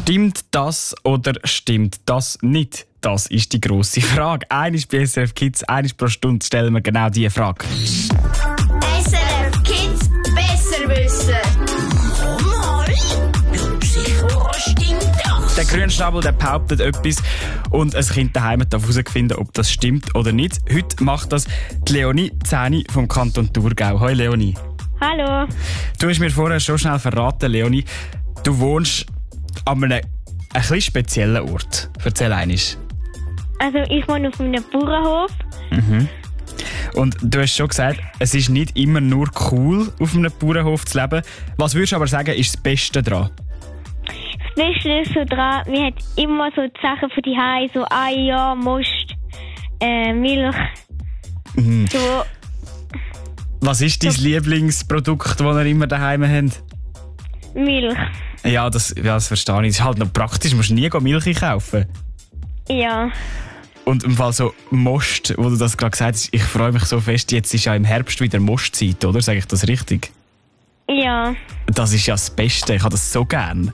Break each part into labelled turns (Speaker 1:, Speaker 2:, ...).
Speaker 1: Stimmt das oder stimmt das nicht? Das ist die grosse Frage. Einmal bei SRF Kids, einmal pro Stunde stellen wir genau diese Frage.
Speaker 2: SRF Kids besser wissen. Mal, sicher stimmt das.
Speaker 1: Der Grünschnabel der behauptet etwas und ein Kind daheim darf herausfinden, ob das stimmt oder nicht. Heute macht das die Leonie Zähni vom Kanton Thurgau. Hoi Leonie.
Speaker 3: Hallo.
Speaker 1: Du hast mir vorher schon schnell verraten, Leonie, du wohnst an einem ein bisschen speziellen Ort. Erzähl einmal.
Speaker 3: Also ich wohne auf einem Bauernhof.
Speaker 1: Und du hast schon gesagt, es ist nicht immer nur cool, auf einem Bauernhof zu leben. Was würdest du aber sagen, ist das Beste daran?
Speaker 3: Das Beste ist so dran, wir haben immer so die Sachen für die Hause, so Eier, Most, Milch. So,
Speaker 1: Was ist dein Lieblingsprodukt, das ihr immer daheim habt?
Speaker 3: Milch.
Speaker 1: Ja, das verstehe ich. Das ist halt noch praktisch, du musst nie Milch kaufen.
Speaker 3: Ja.
Speaker 1: Und im Fall so Most, wo du das gerade gesagt hast, ich freue mich so fest, jetzt ist ja im Herbst wieder Mostzeit, oder? Sage ich das richtig?
Speaker 3: Ja.
Speaker 1: Das ist ja das Beste, ich habe das so gern.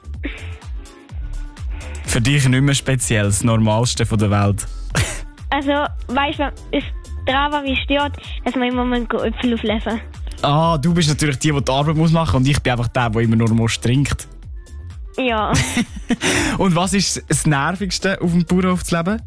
Speaker 1: Für dich nicht mehr speziell, das Normalste der Welt.
Speaker 3: Also, weißt du, das daran, was mich stört, dass man immer mal Äpfel auflesen.
Speaker 1: Ah, du bist natürlich die Arbeit machen muss und ich bin einfach der immer nur Most trinkt.
Speaker 3: Ja.
Speaker 1: Und was ist das Nervigste, auf dem Bauernhof zu leben?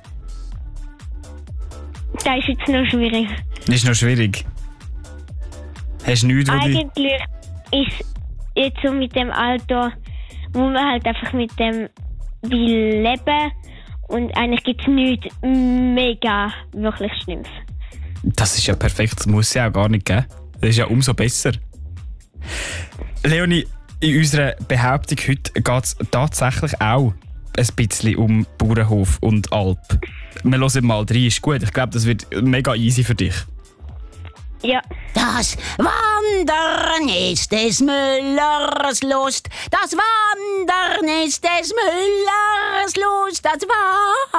Speaker 3: Das ist jetzt noch schwierig.
Speaker 1: Das ist noch schwierig. Hast du nichts, wo dich...
Speaker 3: Eigentlich ist jetzt so mit dem Alter, wo man halt einfach mit dem will leben und eigentlich gibt es nichts mega wirklich Schlimmes.
Speaker 1: Das ist ja perfekt, das muss es ja auch gar nicht geben. Das ist ja umso besser. Leonie, in unserer Behauptung heute geht es tatsächlich auch ein bisschen um Bauernhof und Alp. Wir hören mal rein, ist gut. Ich glaube, das wird mega easy für dich.
Speaker 3: Ja.
Speaker 2: Das Wandern ist des Müllers Lust. Das Wandern ist des Müllers Lust. Das